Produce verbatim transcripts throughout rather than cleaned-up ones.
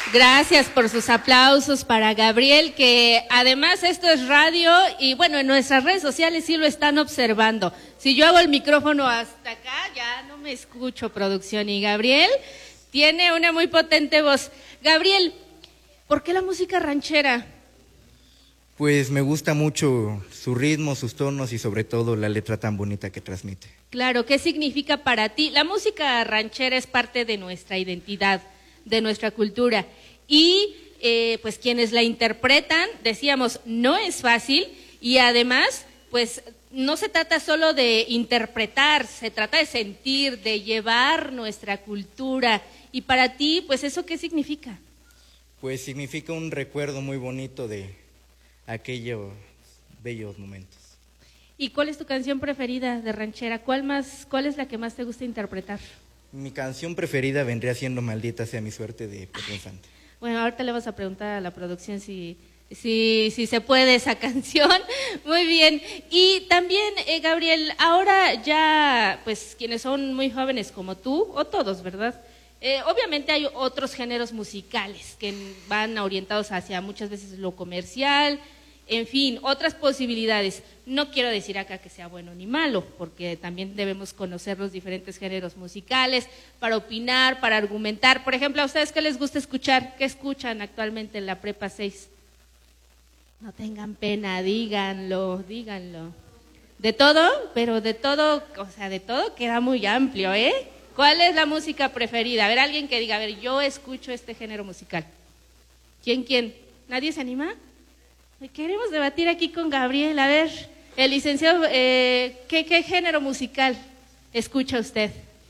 Gracias por sus aplausos para Gabriel, que además esto es radio y bueno, en nuestras redes sociales sí lo están observando. Si yo hago el micrófono hasta acá, ya no me escucho, producción. Y Gabriel tiene una muy potente voz. Gabriel, ¿por qué la música ranchera? Pues me gusta mucho su ritmo, sus tonos y sobre todo la letra tan bonita que transmite. Claro, ¿qué significa para ti? La música ranchera es parte de nuestra identidad, de nuestra cultura. Y eh, pues quienes la interpretan, decíamos, no es fácil y además, pues no se trata solo de interpretar, se trata de sentir, de llevar nuestra cultura. Y para ti, pues ¿eso qué significa? Pues significa un recuerdo muy bonito de aquellos bellos momentos. ¿Y cuál es tu canción preferida de ranchera? ¿Cuál más, cuál es la que más te gusta interpretar? Mi canción preferida vendría siendo Maldita sea mi suerte de Pedro Infante. Bueno, ahorita le vas a preguntar a la producción si, si, si se puede esa canción. Muy bien. Y también, eh, Gabriel, ahora ya, pues quienes son muy jóvenes como tú, o todos, ¿verdad? Eh, obviamente hay otros géneros musicales que van orientados hacia muchas veces lo comercial, en fin, otras posibilidades. No quiero decir acá que sea bueno ni malo, porque también debemos conocer los diferentes géneros musicales para opinar, para argumentar. Por ejemplo, ¿a ustedes qué les gusta escuchar? ¿Qué escuchan actualmente en la Prepa seis? No tengan pena, díganlo, díganlo. De todo, pero de todo, o sea, de todo queda muy amplio, ¿eh? ¿Cuál es la música preferida? A ver, alguien que diga, a ver, yo escucho este género musical. ¿Quién, quién? ¿Nadie se anima? Queremos debatir aquí con Gabriel. A ver, el licenciado, eh, ¿qué, ¿qué género musical escucha usted?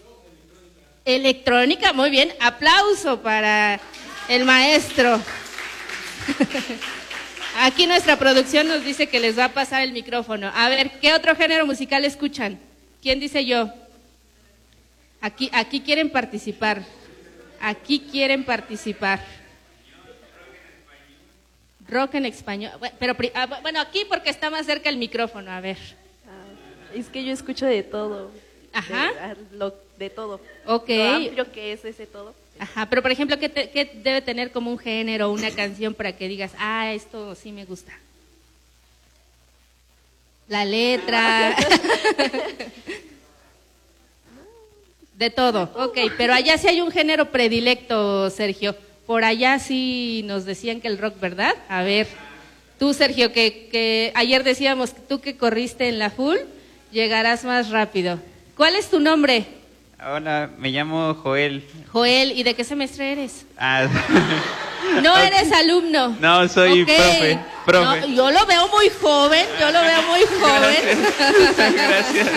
Electrónica, muy bien. Aplauso para el maestro. Aquí nuestra producción nos dice que les va a pasar el micrófono. A ver, ¿qué otro género musical escuchan? ¿Quién dice yo? Aquí, aquí quieren participar. Aquí quieren participar. Rock en español, pero bueno, aquí porque está más cerca el micrófono, a ver. Ah, es que yo escucho de todo. Ajá. De, lo, de todo. Ok. Lo amplio que es ese todo. Ajá, pero por ejemplo, ¿qué, te, ¿qué debe tener como un género, una canción para que digas, ah, esto sí me gusta? La letra. De todo, ok, pero allá sí hay un género predilecto, Sergio. Por allá sí nos decían que el rock, ¿verdad? A ver, tú, Sergio, que, que ayer decíamos, tú que corriste en la full, llegarás más rápido. ¿Cuál es tu nombre? Hola, me llamo Joel. Joel, ¿y de qué semestre eres? Ah. No Okay. eres alumno. No, soy okay. profe. profe. No, yo lo veo muy joven, yo lo veo muy joven. Gracias. Gracias.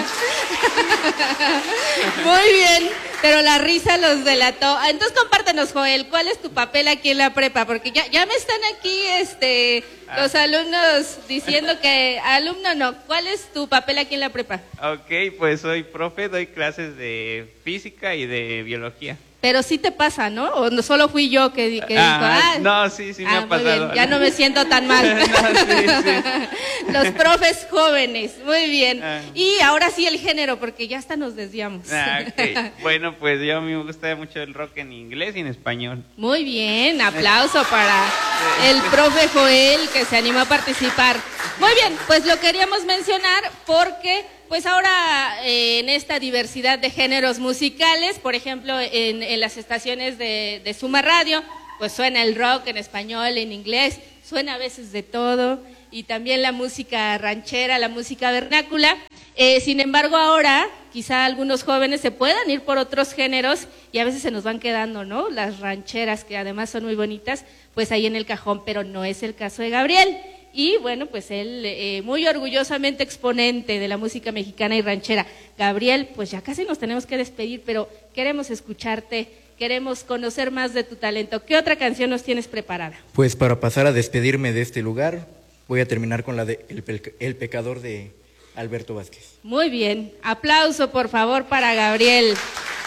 Muy bien, pero la risa los delató. Entonces compártenos, Joel, ¿cuál es tu papel aquí en la prepa? Porque ya, ya me están aquí este, ah. los alumnos diciendo que alumno no. ¿Cuál es tu papel aquí en la prepa? Ok, pues soy profe, doy clases de física y de biología. Pero sí te pasa, ¿no? ¿O no solo fui yo que, que ah, dijo, ah, no, sí, sí me ah, ha pasado. Bien, ya no me siento tan mal. no, sí, sí. Los profes jóvenes, muy bien. Ah. Y ahora sí el género, porque ya hasta nos desviamos. Ah, okay. Bueno, pues yo a mí me gusta mucho el rock en inglés y en español. Muy bien, aplauso para el profe Joel que se animó a participar. Muy bien, pues lo queríamos mencionar porque pues ahora eh, en esta diversidad de géneros musicales, por ejemplo, en, en las estaciones de, de Suma Radio, pues suena el rock en español, en inglés, suena a veces de todo, y también la música ranchera, la música vernácula. Eh, sin embargo, ahora quizá algunos jóvenes se puedan ir por otros géneros y a veces se nos van quedando, ¿no? Las rancheras, que además son muy bonitas, pues ahí en el cajón, pero no es el caso de Gabriel. Y bueno, pues él eh, muy orgullosamente exponente de la música mexicana y ranchera. Gabriel, pues ya casi nos tenemos que despedir, pero queremos escucharte, queremos conocer más de tu talento. ¿Qué otra canción nos tienes preparada? Pues para pasar a despedirme de este lugar, voy a terminar con la de El, Pe- El Pecador de Alberto Vázquez. Muy bien, aplauso por favor para Gabriel.